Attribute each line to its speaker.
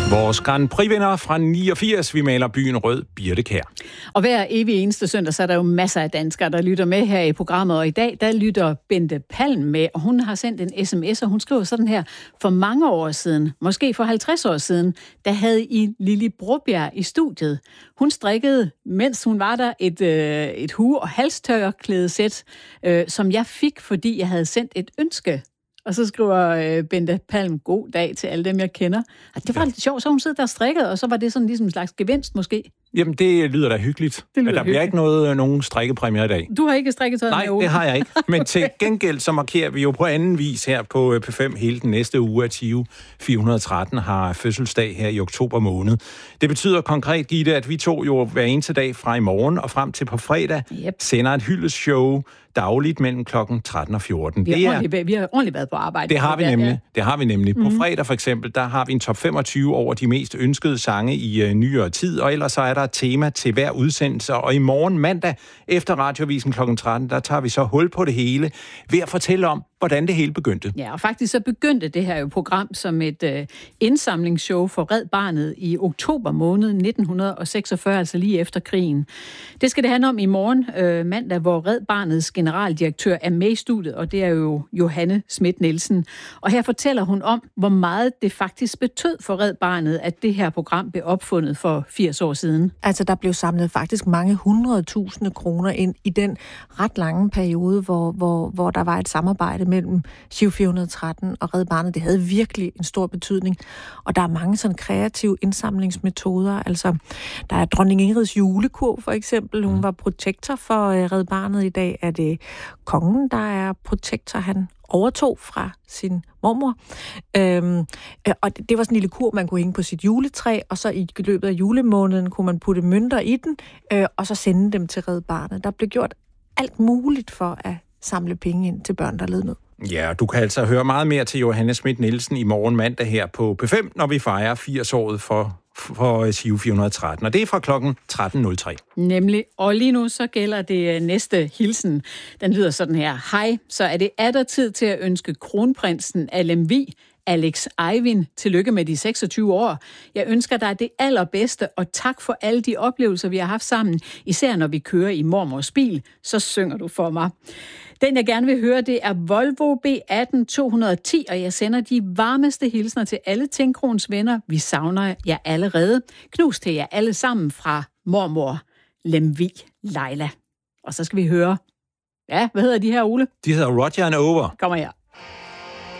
Speaker 1: Vores Grand Prix-vinder fra 89, vi maler byen rød, Birthe Kjær.
Speaker 2: Og hver evig eneste søndag, så er der jo masser af danskere, der lytter med her i programmet. Og i dag, der lytter Bente Palm med, og hun har sendt en sms, og hun skriver sådan her: for mange år siden, måske for 50 år siden, der havde I Lili Brobjerg i studiet. Hun strikkede, mens hun var der, et hue- og halstørklædesæt, som jeg fik, fordi jeg havde sendt et ønske. Og så skriver Bente Palm, god dag til alle dem, jeg kender. Og det var lidt sjovt, så hun sidder der og strikkede, og så var det sådan ligesom en slags gevinst måske.
Speaker 1: Jamen, det lyder da hyggeligt. Der bliver ikke nogen strikkepræmier i dag.
Speaker 2: Du har ikke strikketøjet med, Ole?
Speaker 1: Nej, det har jeg ikke. Men til gengæld så markerer vi jo på anden vis her på P5 hele den næste uge, at Giro 413 har fødselsdag her i oktober måned. Det betyder konkret, Gitte, at vi to jo hver eneste dag fra i morgen og frem til på fredag sender et hyldeshow dagligt mellem klokken 13 og 14.
Speaker 2: Vi har ordentligt været på arbejde.
Speaker 1: Det har vi nemlig. På fredag for eksempel, der har vi en top 25 over de mest ønskede sange i nyere tid, og ellers så er der et tema til hver udsendelse, og i morgen mandag efter Radiovisen klokken 13, der tager vi så hul på det hele ved at fortælle om, hvordan det hele begyndte.
Speaker 2: Ja, og faktisk så begyndte det her jo program som et indsamlingsshow for Red Barnet i oktober måned 1946, altså lige efter krigen. Det skal det handle om i morgen mandag, hvor Red Barnets generaldirektør er med i studiet, og det er jo Johanne Schmidt Nielsen. Og her fortæller hun om, hvor meget det faktisk betød for Red Barnet, at det her program blev opfundet for 80 år siden.
Speaker 3: Altså, der blev samlet faktisk mange 100.000 kroner ind i den ret lange periode, hvor der var et samarbejde mellem Giro 413 og Red Barnet. Det havde virkelig en stor betydning. Og der er mange sådan kreative indsamlingsmetoder. Altså, der er dronning Ingrids julekurv, for eksempel. Hun var protektor for Red Barnet. I dag er det kongen, der er protektor. Han overtog fra sin mormor. Og det var sådan en lille kur, man kunne hænge på sit juletræ, og så i løbet af julemåneden kunne man putte mønter i den, og så sende dem til Red Barnet. Der blev gjort alt muligt for at samle penge ind til børn, der led nød.
Speaker 1: Ja, du kan altså høre meget mere til Johanne Schmidt Nielsen i morgen mandag her på P5, når vi fejrer 80-året for Giro 413, og det er fra klokken 13.03.
Speaker 2: Nemlig, og lige nu så gælder det næste hilsen. Den lyder sådan her: hej, så er det atter tid til at ønske kronprinsen af Lemvig, Alex Eivind, tillykke med de 26 år. Jeg ønsker dig det allerbedste, og tak for alle de oplevelser, vi har haft sammen. Især når vi kører i mormors bil, så synger du for mig. Den, jeg gerne vil høre, det er Volvo B18 210, og jeg sender de varmeste hilsner til alle Tinkrons venner. Vi savner jer allerede. Knus til jer alle sammen fra mormor Lemvig Leila. Og så skal vi høre, ja, hvad hedder de her, Ole?
Speaker 1: De hedder Roger and Over.
Speaker 2: Kommer her.